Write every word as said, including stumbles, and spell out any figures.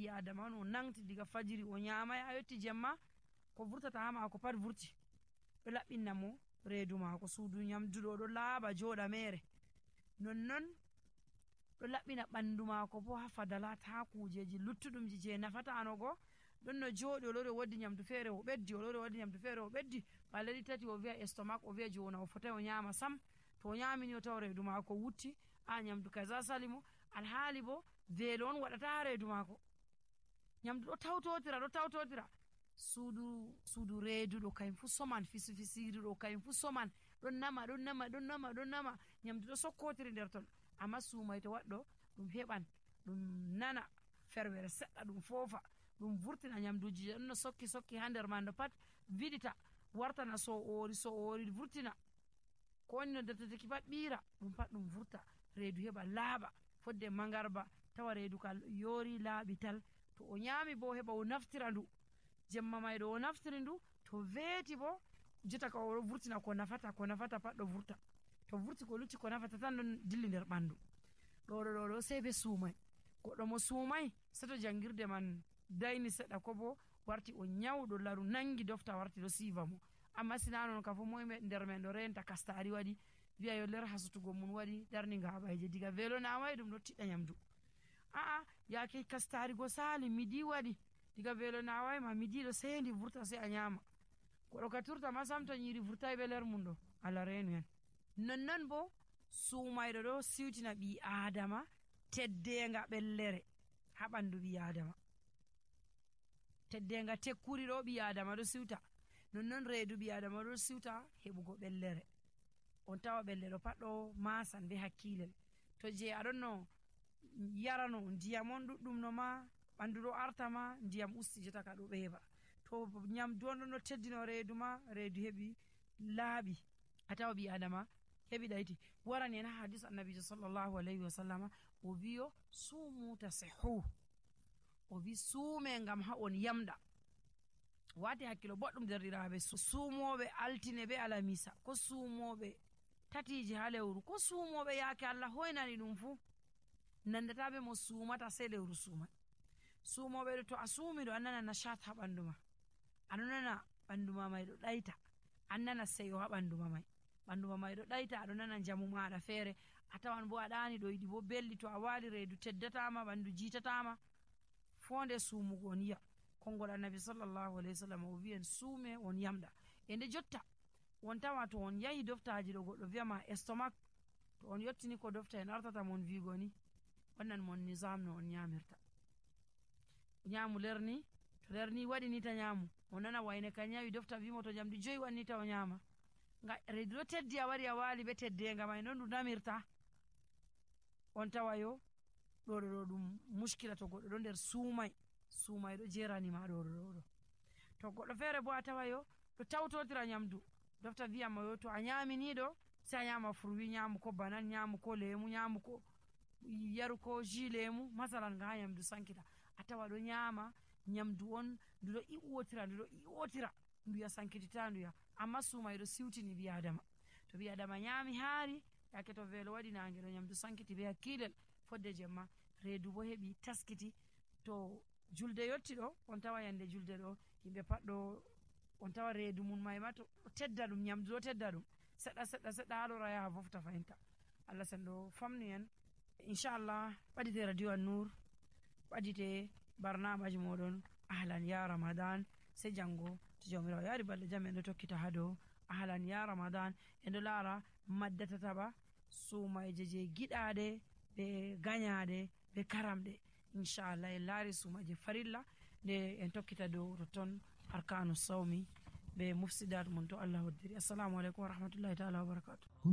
bi adama no nangti diga fajiri o nyamay a yotti jemma ko vurtata ha ma ko pat vurti do labbina mo reedu ma ko suudu nyamdudo do laaba joda mere nonnon do labbina bandu ma ko bo ha fadala ta kujeji luttudum je nafata anogo don no jodi o lori wodi nyamdu fere o beddi o lori wodi nyamdu fere o beddi baladi tati o via estomac o via jona o fota o nyama sam to nyamini o taw reedu ma ko wutti a nyamdu kaza salimo alhaali bo velon wadata reedu ma ko nyamdu do tawtotira do tawtotira suudu suudu reedu do kayim fu soman fisu fisiri do kayim fu soman don nama don nama don nama don nama nyamdu do sokkotiri der ton amma sumay to waddo dum heban dum nana ferwere sedda dum fofa dum vurtina nyamduji no sokki sokki hander mando pat vidita wartana so ori so ori vurtina ko no datata ki pat bira dum pat dum vurta reedu heba laaba fodde mangarba tawa reedu kal yori laabital to o nyami bo heba o naftira ndu jemma may do o naftiri ndu to veeti bo jota ko o vurtina ko nafata ko nafata pat do vurta to vurti ko lutti ko nafata tan don dilli nder bandu do do do sebe sumay goddo mo sumay sato jangirde man dayni sedda ko bo warti o nyawdo laru nangi dofta warti do siva mo amma sinano ka fo moyme nder men do renta kastari wadi wiya yo ler hasutugo mun wadi darni ngabayje diga velo na way dum do tidda nyamdu a a yake kastari go sali midi wadi diga velo na way ma midi do sendi vurta se a nyama ko do ka turta ma samta nyiri vurta be ler mundo ala renu en nonnon bo sumaydo do siwtina bi adama teddenga bellere ha bandu bi adama teddenga tekkuri do bi adama do siwta nonnon reedu bi adama do siwta hebugo bellere on tawa bellere paddo masan be hakkilel to je adonno yarano ndiyam on duddum no ma bandu do artama ndiyam usti jeta ka do beba to nyam dondo no teddino reedu ma reedu hebi laabi atawa bi adama hebi dayti warani na hadis annabi sallallahu alaihi wasallam o biyo sumu tasihu o bi sume ngam ha on yamda wati hakkilo boddum derdiraabe sumobe altine be alamisa ko sumobe tatiji ha lewru ko sumobe yake Allah hoynani dum fu nandatabe mo sumata se lewru suma sumobe to asumi do annana nashat ha banduma anana banduma may do daita annana seyo ha banduma may banduma may do daita adonana jamu maada fere atawan bo adani do yidi bo belli to a wali reedu teddatama bandu jitatama fonde sumugo niya kongol annabi sallallahu alaihi wasallam o wi'en sume on yamda ende jotta on tawa to on yahi doftaaji do goddo wi'ama estomac to on yottini ko dofta en artata mon vigo ni wannan mon nizam no on nyamirta nyamu lerni to lerni wadi ni ta nyamu onana wayne kanyawi dofta vimo to jamdi joyi wani ta o nyama nga redo teddi a wari a wali be tedde nga may non du namirta on tawayo do do dum muskila to goddo do nder sumay sumay do jerani ma do do to goddo fere bo atawayo to tawtotira nyamdu dofta wiya mo to a nyamini do sa nyama fruwi nyamu ko banan nyamu ko lemu nyamu ko yaru ko jilemu masalan ga nyamdu sankita atawa do nyama nyamdu on do i wotira do i wotira ndu ya sankitita ndu ya amma sumay do siwtini bi adama to bi adama nyami hari yake to velo wadi nangelo nyamdu sankiti be hakkilel fodde jemma reedu bo hebi taskiti to julde yotti do on tawa yande julde do himbe paddo on tawa reedu mun may mato tedda dum nyamdu do tedda dum sedda sedda sedda halora ya vofta fayinta Allah sendo famni en inshallah badite radio an-nur badite barnamaaji modon ahlan ya ramadan se jango to jomira yari balle jamme do tokkita hado ahlan ya ramadan endo lara maddata taba sumay jeje gidade be gagnade be karamde inshallah e laari sumaje farilla de en tokkita do ton arkanu sawmi be mufsidat mun to Allah waddiri assalamu alaikum wa rahmatullahi ta'ala wa barakatuh.